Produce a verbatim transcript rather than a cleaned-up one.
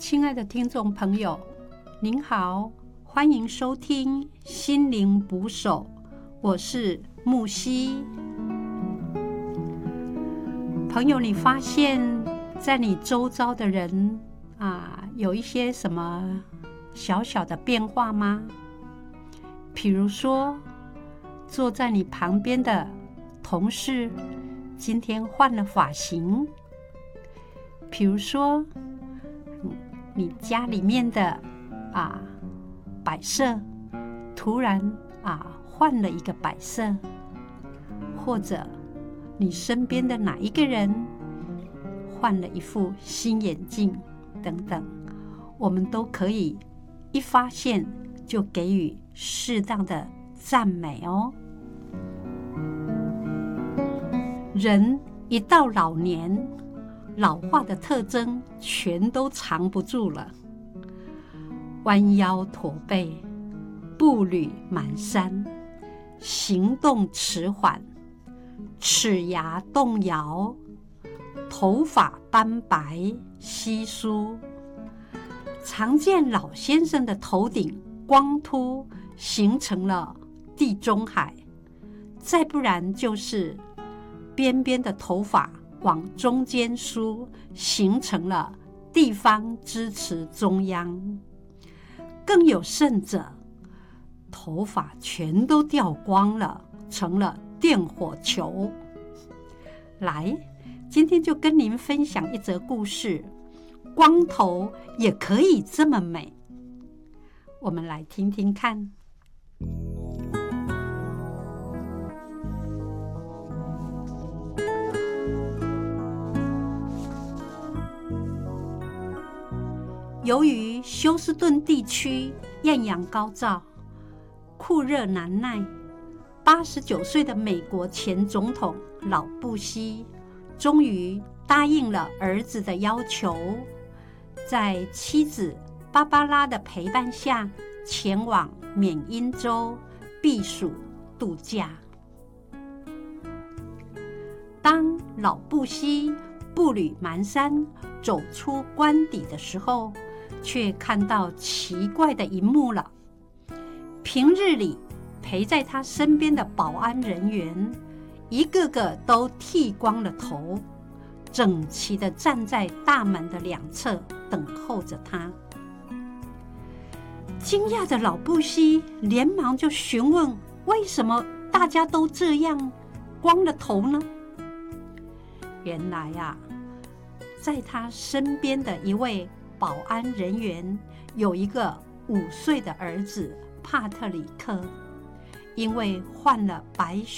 亲爱的听众朋友，您好，欢迎收听心灵捕手，我是木西。朋友，你发现在你周遭的人啊，有一些什么小小的变化吗？比如说，坐在你旁边的同事今天换了发型，比如说你家里面的啊摆设突然啊换了一个摆设，或者你身边的哪一个人换了一副新眼镜等等，我们都可以一发现就给予适当的赞美哦。人一到老年，老化的特征全都藏不住了，弯腰驼背，步履蹒跚，行动迟缓，齿牙动摇，头发斑白稀疏。常见老先生的头顶光秃，形成了地中海，再不然就是边边的头发往中间梳，形成了地方支持中央。更有甚者，头发全都掉光了，成了电火球。来，今天就跟您分享一则故事，光头也可以这么美。我们来听听看。由于休斯顿地区艳阳高照，酷热难耐，八十九岁的美国前总统老布希终于答应了儿子的要求，在妻子芭芭拉的陪伴下，前往缅因州避暑度假。当老布希步履蹒跚走出官邸的时候，却看到奇怪的一幕了。平日里陪在他身边的保安人员，一个个都剃光了头，整齐地站在大门的两侧等候着他。惊讶的老布希连忙就询问，为什么大家都这样光了头呢？原来啊，在他身边的一位保安人员有一个五岁的儿子帕特里克，因为患了白